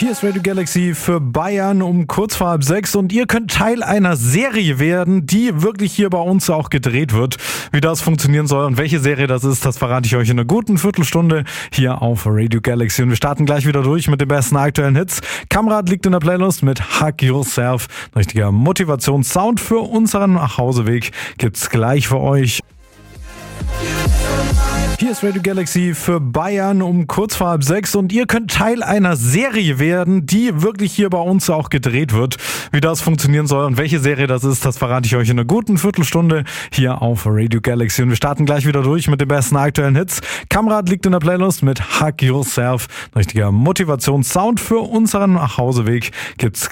Hier ist Radio Galaxy für Bayern um kurz vor 5:30 und ihr könnt Teil einer Serie werden, die wirklich hier bei uns auch gedreht wird. Wie das funktionieren soll und welche Serie das ist, das verrate ich euch in einer guten Viertelstunde hier auf Radio Galaxy. Und wir starten gleich wieder durch mit den besten aktuellen Hits. Kamerad liegt in der Playlist mit Hug Yourself. Ein richtiger Motivationssound für unseren Nachhauseweg gibt's gleich für euch. Hier ist Radio Galaxy für Bayern um kurz vor 5:30 und ihr könnt Teil einer Serie werden, die wirklich hier bei uns auch gedreht wird. Wie das funktionieren soll und welche Serie das ist, das verrate ich euch in einer guten Viertelstunde hier auf Radio Galaxy. Und wir starten gleich wieder durch mit den besten aktuellen Hits. Kamerad liegt in der Playlist mit Hug Yourself. Ein richtiger Motivationssound für unseren Nachhauseweg gibt's